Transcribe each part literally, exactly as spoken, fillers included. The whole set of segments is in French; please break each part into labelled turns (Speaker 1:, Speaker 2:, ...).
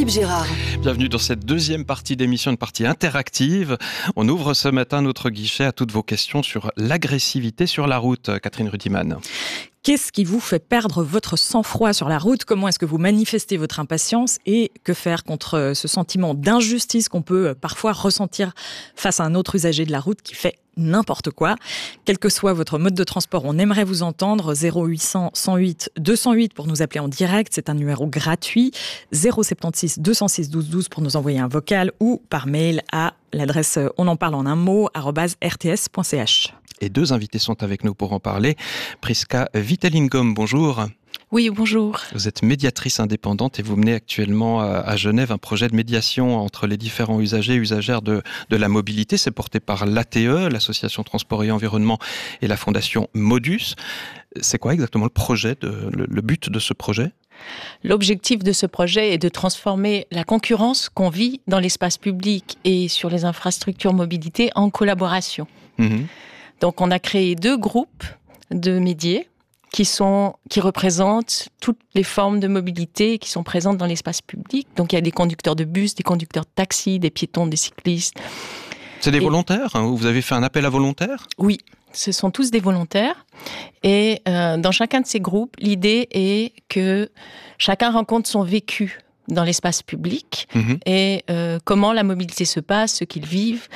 Speaker 1: Philippe Gérard.
Speaker 2: Bienvenue dans cette deuxième partie d'émission, une partie interactive. On ouvre ce matin notre guichet à toutes vos questions sur l'agressivité sur la route. Catherine Rudiman.
Speaker 3: Qu'est-ce qui vous fait perdre votre sang-froid sur la route ? Comment est-ce que vous manifestez votre impatience ? Et que faire contre ce sentiment d'injustice qu'on peut parfois ressentir face à un autre usager de la route qui fait n'importe quoi ? Quel que soit votre mode de transport, on aimerait vous entendre. zéro huit cents, cent huit, deux cent huit pour nous appeler en direct. C'est un numéro gratuit. zéro sept six, deux cent six, douze douze pour nous envoyer un vocal ou par mail à l'adresse on en parle en un mot arobase r t s point c h.
Speaker 2: Et deux invités sont avec nous pour en parler. Prisca Vitellingom, bonjour.
Speaker 4: Oui, bonjour.
Speaker 2: Vous êtes médiatrice indépendante et vous menez actuellement à Genève un projet de médiation entre les différents usagers et usagères de, de la mobilité. C'est porté par l'A T E, l'Association Transport et Environnement, et la Fondation Modus. C'est quoi exactement le projet, de, le, le but de ce projet ?
Speaker 4: L'objectif de ce projet est de transformer la concurrence qu'on vit dans l'espace public et sur les infrastructures mobilité en collaboration. Mmh. Donc, on a créé deux groupes de médias qui sont, qui représentent toutes les formes de mobilité qui sont présentes dans l'espace public. Donc, il y a des conducteurs de bus, des conducteurs de taxi, des piétons, des cyclistes.
Speaker 2: C'est des
Speaker 4: Et...
Speaker 2: volontaires, hein ? Vous avez fait un appel à volontaires ?
Speaker 4: Oui, ce sont tous des volontaires. Et euh, dans chacun de ces groupes, l'idée est que chacun rencontre son vécu dans l'espace public mmh. et euh, comment la mobilité se passe, ce qu'ils vivent.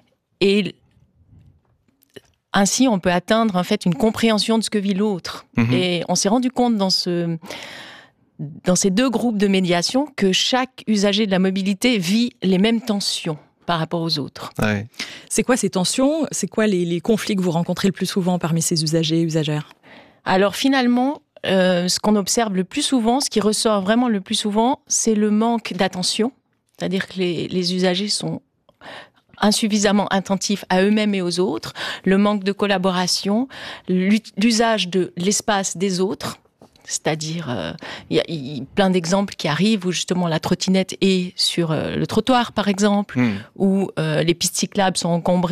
Speaker 4: Et ainsi, on peut atteindre en fait une compréhension de ce que vit l'autre. Mmh. Et on s'est rendu compte dans ce, dans ces deux groupes de médiation que chaque usager de la mobilité vit les mêmes tensions par rapport aux autres.
Speaker 2: Ouais.
Speaker 3: C'est quoi ces tensions ? C'est quoi les, les conflits que vous rencontrez le plus souvent parmi ces usagers et usagères ?
Speaker 4: Alors finalement, euh, ce qu'on observe le plus souvent, ce qui ressort vraiment le plus souvent, c'est le manque d'attention. C'est-à-dire que les, les usagers sont insuffisamment attentifs à eux-mêmes et aux autres, le manque de collaboration, l'usage de l'espace des autres, c'est-à-dire, euh, il y a, y a plein d'exemples qui arrivent où justement la trottinette est sur euh, le trottoir, par exemple, mmh. où euh, les pistes cyclables sont encombrées